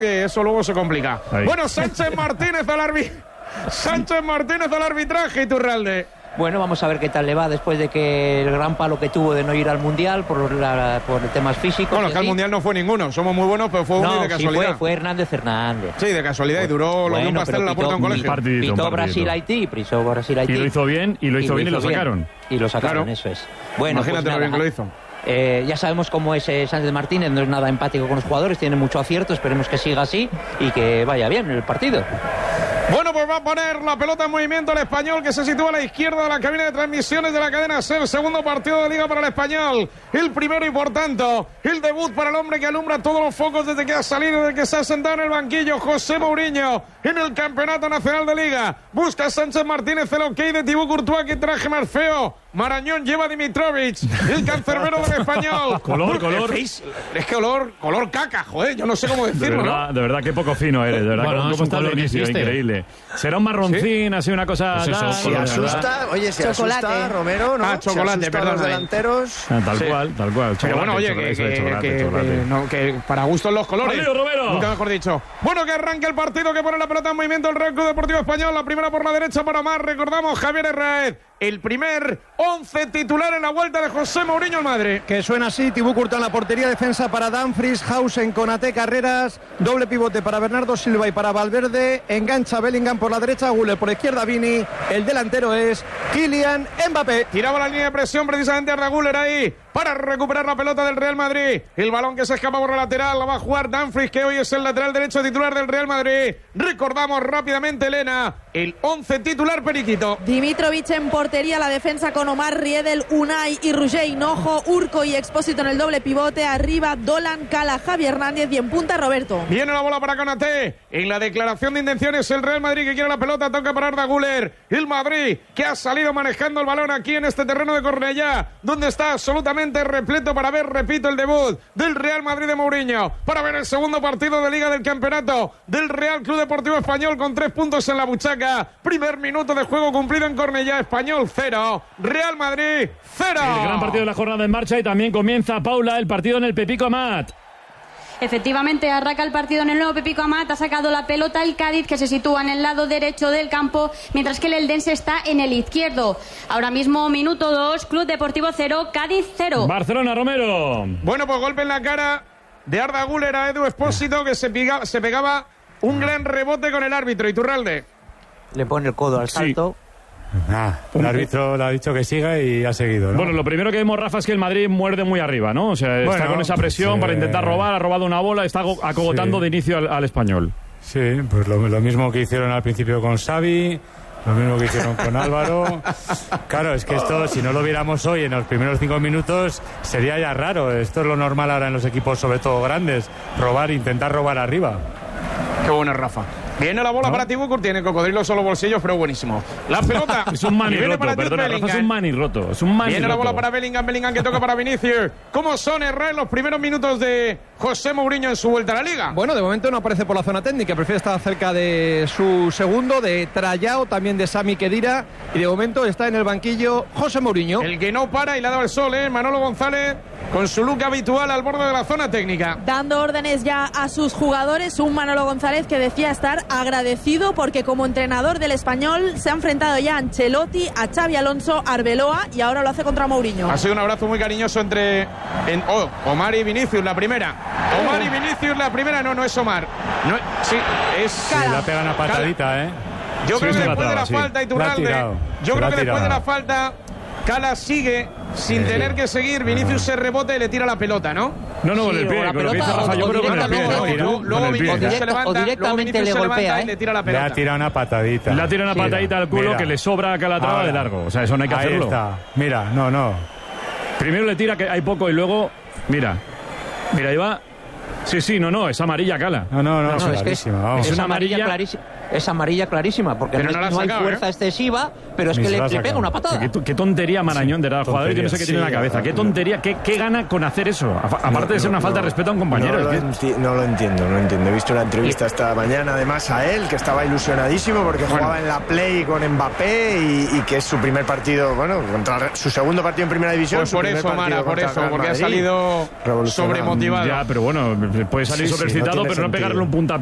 que eso luego se complica. Ahí. Bueno, Sánchez Martínez al arbitraje, Iturralde. Bueno, vamos a ver qué tal le va después de que el gran palo que tuvo de no ir al Mundial por temas físicos. Bueno, que al Mundial no fue ninguno. Somos muy buenos, pero fue uno y de casualidad. Sí, fue Hernández. Sí, de casualidad, y duró lo que un pastel en la puerta de un colegio. Pitó Brasil-Haití. Y lo hizo bien, y lo sacaron. Y lo sacaron, claro. Eso es. Bueno, imagínate pues lo bien que lo hizo. Ya sabemos cómo es Sánchez Martínez, no es nada empático con los jugadores, tiene mucho acierto, esperemos que siga así y que vaya bien el partido. Bueno, pues va a poner la pelota en movimiento el Español, que se sitúa a la izquierda de la cabina de transmisiones de la cadena SER. Segundo partido de Liga para el Español. El primero y por tanto, el debut para el hombre que alumbra todos los focos desde que ha salido, desde que se ha sentado en el banquillo, José Mourinho, en el Campeonato Nacional de Liga. Busca Sánchez Martínez el ok de Thibaut Courtois, que traje más feo. Marañón lleva a Dimitrovic, el cancerbero del Español. Color. Es que color caca, joder, yo no sé cómo decirlo, ¿no? De verdad, qué poco fino eres, de verdad. Bueno, ¿Cómo está el inicio? Increíble. Será un marroncín, así una cosa... Pues eso, se asusta, oye, se chocolate. asusta Romero, ¿no? Chocolate, perdón. Los delanteros. Tal cual. Pero bueno, oye, que para gustos los colores. ¡Adiós, Romero! Nunca mejor dicho. Bueno, que arranque el partido, que pone la pelota en movimiento el Real Club Deportivo Español. La primera por la derecha para Omar. Recordamos, Javier Herrera, el primer 11 titular en la vuelta de José Mourinho al Madrid. Que suena así: Thibaut Courtois en la portería, defensa para Dumfries, Hausen, Konaté, Carreras, doble pivote para Bernardo Silva y para Valverde, engancha Bellingham por la derecha, Güler por la izquierda, Vini, el delantero es Kylian Mbappé. Tiraba la línea de presión precisamente Arda Güler ahí para recuperar la pelota del Real Madrid. El balón que se escapa por la lateral la va a jugar Dumfries, que hoy es el lateral derecho titular del Real Madrid. Recordamos rápidamente, Elena, el 11 titular periquito. Dimitrovic en portería, la defensa con Omar, Riedel, Unai y Roger Hinojo, Urco y Expósito en el doble pivote, arriba Dolan, Cala, Javi Hernández y en punta Roberto. Viene la bola para Konaté. En la declaración de intenciones el Real Madrid que quiere la pelota, toca para Arda Güler. El Madrid que ha salido manejando el balón aquí en este terreno de Cornellá, donde está absolutamente repleto para ver, repito, el debut del Real Madrid de Mourinho, para ver el segundo partido de Liga del Campeonato del Real Club Deportivo Español con 3 puntos en la buchaca. Primer minuto de juego cumplido en Cornellá. Español 0, Real Madrid 0. El gran partido de la jornada en marcha, y también comienza, Paula, el partido en el Pepico Amat. Efectivamente, arranca el partido en el nuevo Pepico Amat. Ha sacado la pelota el Cádiz, que se sitúa en el lado derecho del campo, mientras que el Eldense está en el izquierdo. Ahora mismo, minuto 2, Club Deportivo 0, Cádiz 0. Barcelona, Romero. Bueno, pues golpe en la cara de Arda Güler a Edu Expósito, que se pegaba un gran rebote con el árbitro. Iturralde. Le pone el codo al salto. El árbitro le ha dicho que siga y ha seguido, ¿no? Bueno, lo primero que vemos, Rafa, es que el Madrid muerde muy arriba, ¿no? O sea, está con esa presión para intentar robar, ha robado una bola, está acogotando de inicio al Español. Sí, pues lo mismo que hicieron al principio con Xavi, lo mismo que hicieron con Álvaro. Claro, es que esto, si no lo viéramos hoy en los primeros 5 minutos, sería ya raro. Esto es lo normal ahora en los equipos, sobre todo grandes, intentar robar arriba. Qué bueno, Rafa. Viene la bola para Thibaut Courtois, tiene cocodrilos en los bolsillos, pero buenísimo. La pelota. Es un manirroto, perdona, Rafa, es un manirroto. Viene la bola para Bellingham que toca para Vinicius. ¿Cómo son, Herrera, en los primeros minutos de José Mourinho en su vuelta a la Liga? Bueno, de momento no aparece por la zona técnica, prefiere estar cerca de su segundo, de Trayao, también de Sami Khedira, y de momento está en el banquillo José Mourinho. El que no para y le ha dado el sol, Manolo González, con su look habitual al borde de la zona técnica. Dando órdenes ya a sus jugadores, un Manolo González que decía estar agradecido porque como entrenador del Español se ha enfrentado ya a Ancelotti, a Xabi Alonso, a Arbeloa, y ahora lo hace contra Mourinho. Ha sido un abrazo muy cariñoso entre Omar y Vinicius, la primera. Omar y Vinicius, la primera. No es Omar. No, sí, es... Sí, la pega una patadita, Yo creo que después de la falta, Iturralde, yo creo que después de la falta, Cala sigue sin tener que seguir. Vinicius se rebota y le tira la pelota, ¿no? No, con el pie, con lo que dice Rafa, yo creo con el pie. Luego Vinicius se levanta, directamente le golpea, y le tira la pelota. Le ha tirado una patadita. Le ha tirado una patadita al culo, que le sobra a Calatrava de largo. O sea, eso no hay que hacerlo. Ahí está. Mira, no. Primero le tira, que hay poco, y luego, mira, ahí va. Sí, no, es amarilla, Cala. No, es clarísima. Es una amarilla clarísima. Es amarilla clarísima, porque no hay fuerza excesiva, pero es que le pega una patada. Qué tontería, Marañón, de verdad, jugador, yo no sé qué tiene en la cabeza. Qué tontería, qué gana con hacer eso. Aparte de ser una falta de respeto a un compañero. No lo entiendo. He visto una entrevista esta mañana, además, a él, que estaba ilusionadísimo porque jugaba en la Play con Mbappé y que es su primer partido, contra su segundo partido en Primera División. Pues por eso, Mara, porque ha salido sobremotivado. Ya, pero bueno, Puede salir Sí, sí, sobreexcitado, no tiene pero no sentido. pegarle un puntapié